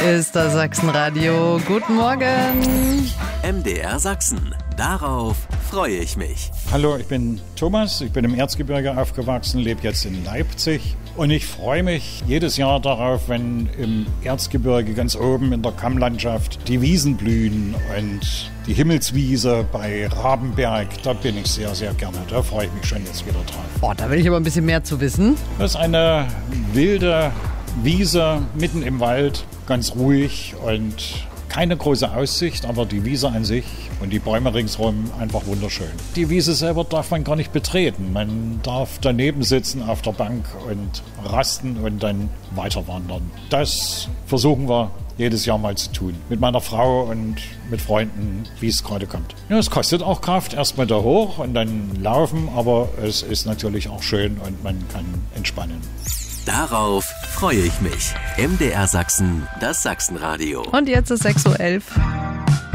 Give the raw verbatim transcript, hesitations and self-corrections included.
ist das Sachsenradio. Guten Morgen. M D R Sachsen. Darauf freue ich mich. Hallo, ich bin Thomas. Ich bin im Erzgebirge aufgewachsen, lebe jetzt in Leipzig. Und ich freue mich jedes Jahr darauf, wenn im Erzgebirge ganz oben in der Kammlandschaft die Wiesen blühen und die Himmelswiese bei Rabenberg. Da bin ich sehr, sehr gerne. Da freue ich mich schon jetzt wieder drauf. Oh, da will ich aber ein bisschen mehr zu wissen. Das ist eine wilde Wiese mitten im Wald, ganz ruhig und keine große Aussicht, aber die Wiese an sich und die Bäume ringsherum einfach wunderschön. Die Wiese selber darf man gar nicht betreten. Man darf daneben sitzen auf der Bank und rasten und dann weiter wandern. Das versuchen wir jedes Jahr mal zu tun. Mit meiner Frau und mit Freunden, wie es gerade kommt. Ja, es kostet auch Kraft, erstmal da hoch und dann laufen, aber es ist natürlich auch schön und man kann entspannen. Darauf freue ich mich. M D R Sachsen, das Sachsenradio. Und jetzt ist sechs Uhr elf.